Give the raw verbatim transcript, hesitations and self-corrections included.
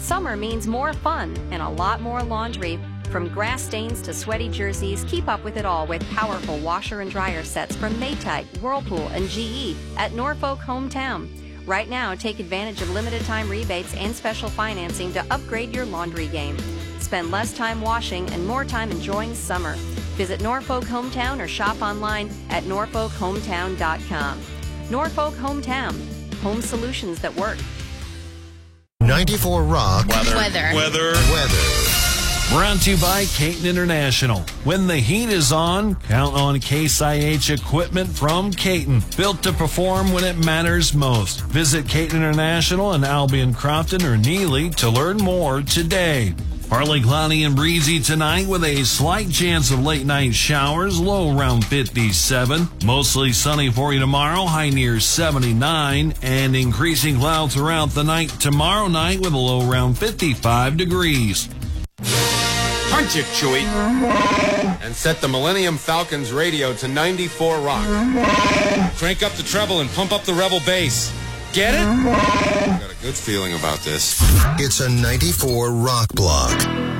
Summer means more fun and a lot more laundry. From grass stains to sweaty jerseys, keep up with it all with powerful washer and dryer sets from Maytag, Whirlpool, and G E at Norfolk Hometown. Right now, take advantage of limited time rebates and special financing to upgrade your laundry game. Spend less time washing and more time enjoying summer. Visit Norfolk Hometown or shop online at norfolk hometown dot com. Norfolk Hometown, home solutions that work. ninety-four Rock. Weather. Weather. Weather. Weather. Brought to you by Caton International. When the heat is on, count on Case I H equipment from Caton. Built to perform when it matters most. Visit Caton International in Albion, Crofton, or Neely to learn more today. Partly cloudy and breezy tonight with a slight chance of late night showers, low around fifty-seven. Mostly sunny for you tomorrow, high near seventy-nine. And increasing clouds throughout the night tomorrow night with a low around fifty-five degrees. Punch it, Chewie. And set the Millennium Falcon's radio to ninety-four Rock. Crank up the treble and pump up the Rebel bass. Get it? Got a good feeling about this. It's a ninety-four Rock block.